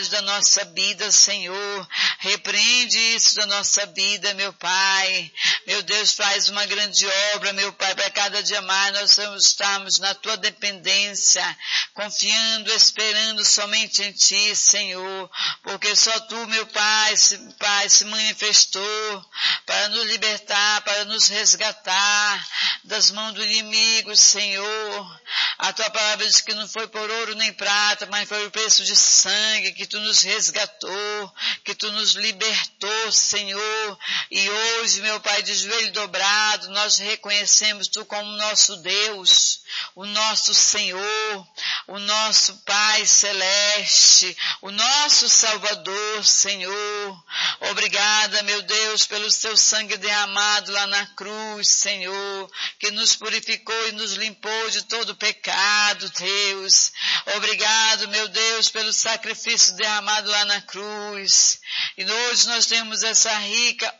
da nossa vida, Senhor, repreende isso da nossa vida, meu Pai. Meu Deus, faz uma grande obra, meu Pai, para cada dia mais nós estarmos na Tua dependência, confiando, esperando somente em Ti, Senhor, porque só Tu, meu Pai, se manifestou para nos libertar, para nos resgatar das mãos do inimigo, Senhor. A Tua palavra diz que não foi por ouro nem prata, mas foi o preço de sangue que Tu nos resgatou, que Tu nos libertou, Senhor. E hoje, meu Pai, de joelho dobrado, nós reconhecemos Tu como nosso Deus, o nosso Senhor, o nosso Pai Celeste, o nosso Salvador, Senhor. Obrigada, meu Deus, pelo Teu sangue derramado lá na cruz, Senhor, que nos purificou e nos limpou de todo pecado, Deus. Obrigado, meu Deus, pelo sacrifício derramado lá na cruz. E hoje nós temos essa rica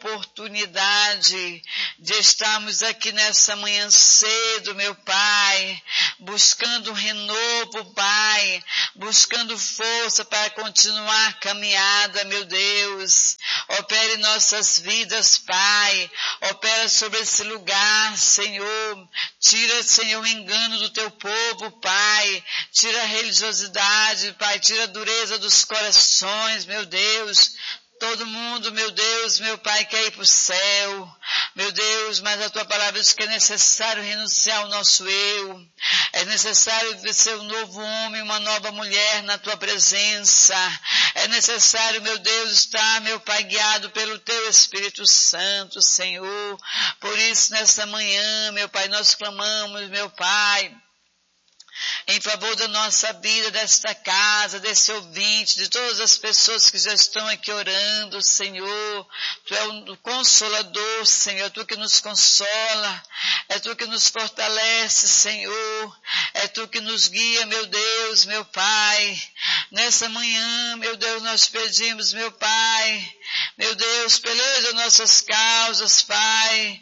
oportunidade de estarmos aqui nessa manhã cedo, meu Pai, buscando um renovo, Pai, buscando força para continuar a caminhada, meu Deus. Opere em nossas vidas, Pai. Opera sobre esse lugar, Senhor. Tira, Senhor, o engano do Teu povo, Pai. Tira a religiosidade, Pai. Tira a dureza dos corações, meu Deus. Todo mundo, meu Deus, meu Pai, quer ir para o céu. Meu Deus, mas a Tua palavra diz que é necessário renunciar ao nosso eu. É necessário ser um novo homem, uma nova mulher na Tua presença. É necessário, meu Deus, estar, meu Pai, guiado pelo Teu Espírito Santo, Senhor. Por isso, nessa manhã, meu Pai, nós clamamos, meu Pai, em favor da nossa vida, desta casa, desse ouvinte, de todas as pessoas que já estão aqui orando, Senhor. Tu é o Consolador, Senhor, Tu que nos consola, é Tu que nos fortalece, Senhor, é Tu que nos guia, meu Deus, meu Pai. Nessa manhã, meu Deus, nós pedimos, meu Pai, meu Deus, peleja nossas causas, Pai,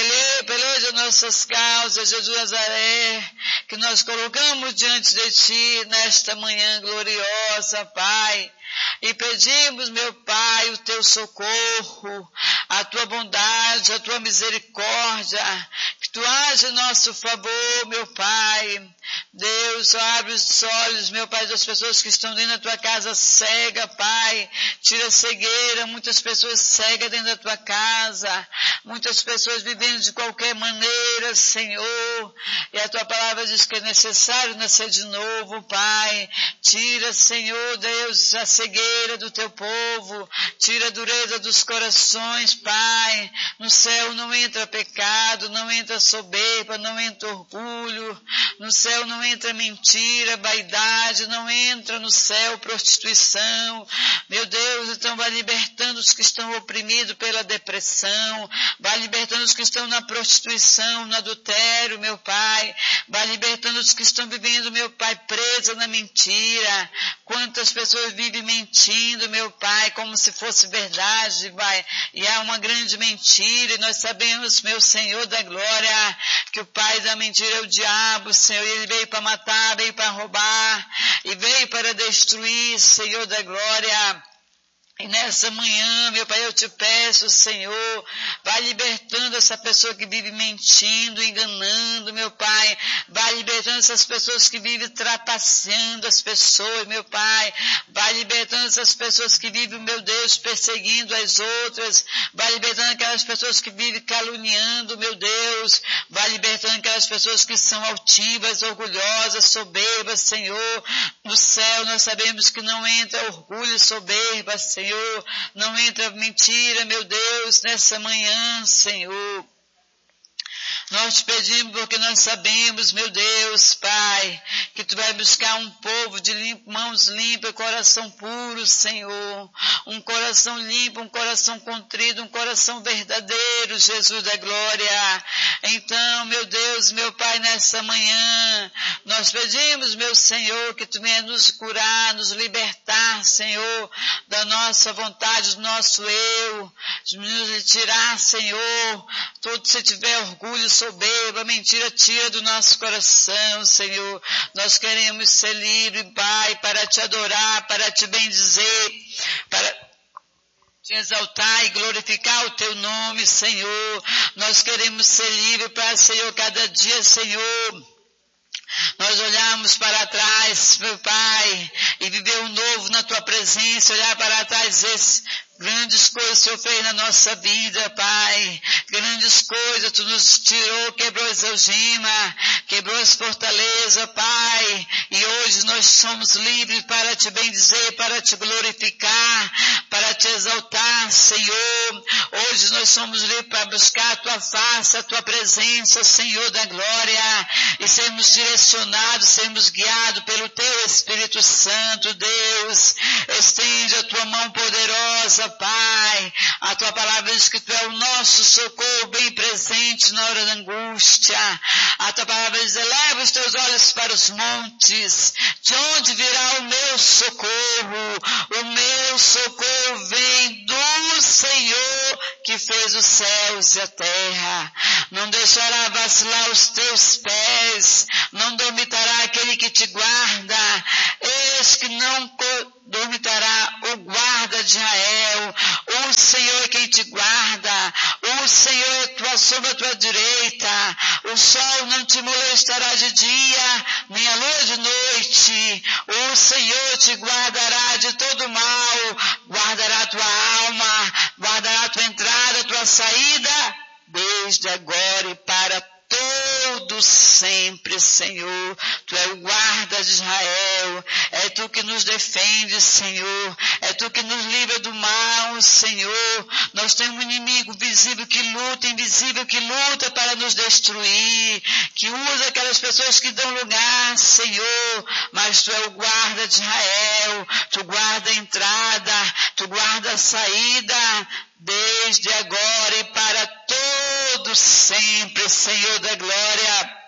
peleja nossas causas, Jesus de Nazaré, que nós colocamos diante de Ti nesta manhã gloriosa, Pai. E pedimos, meu Pai, o Teu socorro, a Tua bondade, a Tua misericórdia, que Tu age em nosso favor, meu Pai. Deus, abre os olhos, meu Pai, das pessoas que estão dentro da Tua casa cega, Pai. Tira a cegueira, muitas pessoas cegas dentro da Tua casa, muitas pessoas vivendo de qualquer maneira, Senhor. E a Tua palavra diz que é necessário nascer de novo, Pai. Tira, Senhor Deus, a cegueira do Teu povo, tira a dureza dos corações, Pai. No céu não entra pecado, não entra soberba, não entra orgulho, no céu não entra mentira, vaidade, não entra no céu prostituição. Meu Deus, então vai libertando os que estão oprimidos pela depressão, vai libertando os que estão na prostituição, no adultério, meu Pai, vai libertando os que estão vivendo, meu Pai, presos na mentira. Quantas pessoas vivem mentindo, meu Pai, como se fosse verdade, Pai, e há uma grande mentira, e nós sabemos, meu Senhor da glória, que o pai da mentira é o diabo, Senhor, e ele veio para matar, veio para roubar, e veio para destruir, Senhor da glória. E nessa manhã, meu Pai, eu te peço, Senhor, vai libertando essa pessoa que vive mentindo, enganando, meu Pai. Vai libertando essas pessoas que vivem trapaceando as pessoas, meu Pai. Vai libertando essas pessoas que vivem, meu Deus, perseguindo as outras. Vai libertando aquelas pessoas que vivem caluniando, meu Deus. Vai libertando aquelas pessoas que são altivas, orgulhosas, soberbas, Senhor. No céu nós sabemos que não entra orgulho e soberba, Senhor. Não entra mentira, meu Deus, nessa manhã, Senhor. Nós te pedimos porque nós sabemos, meu Deus, Pai, que Tu vai buscar um povo de mãos limpas, coração puro, Senhor. Um coração limpo, um coração contrito, um coração verdadeiro, Jesus da glória. Então, meu Deus, meu Pai, nessa manhã, nós pedimos, meu Senhor, que Tu venha nos curar, nos libertar, Senhor, da nossa vontade, do nosso eu, nos tirar, Senhor, todo se tiver orgulho, soberba, mentira, tira do nosso coração, Senhor. Nós queremos ser livres, Pai, para te adorar, para te bendizer, para te exaltar e glorificar o teu nome, Senhor. Nós queremos ser livres para, Senhor, cada dia, Senhor, nós olharmos para trás, meu Pai, e viver o novo na tua presença, olhar para trás esses grandes coisas que o Senhor fez na nossa vida, Pai. Grandes coisas, tu nos tirou, quebrou as algemas, quebrou as fortalezas, Pai. E hoje nós somos livres para te bendizer, para te glorificar, para te exaltar, Senhor. Hoje nós somos livres para buscar a tua face, a tua presença, Senhor da glória, e sermos direcionados, sermos guiados pelo teu Espírito Santo, Deus. Estende a tua mão poderosa, Pai. A tua palavra diz que tu é o nosso socorro bem presente na hora da angústia. A tua palavra diz, eleva os teus olhos para os montes, de onde virá o meu socorro? O meu socorro vem do Senhor que fez os céus e a terra. Não deixará vacilar os teus pés, não dormitará aquele que te guarda. Eis que não dormitará o guarda de Israel. O Senhor é quem te guarda. O Senhor é tua sombra à tua direita. O sol não te molestará de dia, nem a lua de noite. O Senhor te guardará de todo mal, guardará a tua alma, guardará a tua entrada, a tua saída, desde agora e para todo sempre, Senhor. Tu é o guarda de Israel, é tu que nos defende, Senhor, é tu que nos livra do mal, Senhor. Nós temos um inimigo visível que luta, invisível que luta para nos destruir, que usa aquelas pessoas que dão lugar, Senhor, mas tu é o guarda de Israel, tu guarda a entrada, tu guarda a saída, desde agora e para todo sempre, Senhor da glória.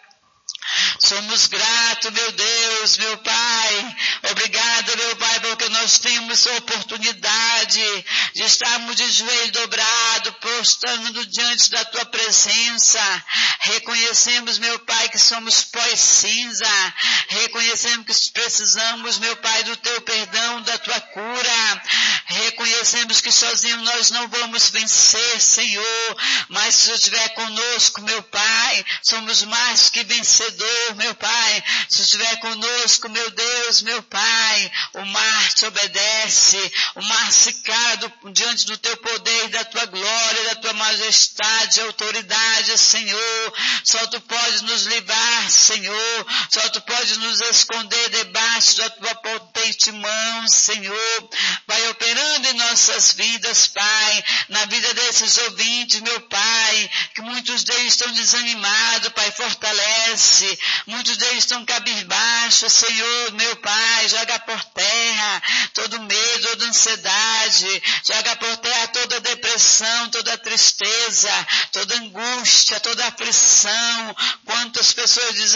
Somos gratos, meu Deus, meu Pai. Obrigado, meu Pai, porque nós temos a oportunidade de estarmos de joelho dobrado, prostrando diante da Tua presença. Reconhecemos, meu Pai, que somos pó e cinza. Reconhecemos que precisamos, meu Pai, do Teu perdão, da Tua cura. Reconhecemos que sozinhos nós não vamos vencer, Senhor, mas se Tu estiver conosco, meu Pai, somos mais que vencedores, meu Pai. Se estiver conosco, meu Deus, meu Pai, o mar te obedece, o mar se cala diante do teu poder, da tua glória, da tua majestade, autoridade, Senhor. Só tu podes nos livrar, Senhor. Só tu podes nos esconder debaixo da tua potente mão, Senhor. Vai operando em nossas vidas, Pai, na vida desses ouvintes, meu Pai, que muitos deles estão desanimados, Pai, fortalece. Muitos deles estão cabisbaixos, Senhor, meu Pai, joga por terra todo medo, toda ansiedade, joga por terra toda depressão, toda tristeza, toda angústia, toda aflição. Quantas pessoas dizem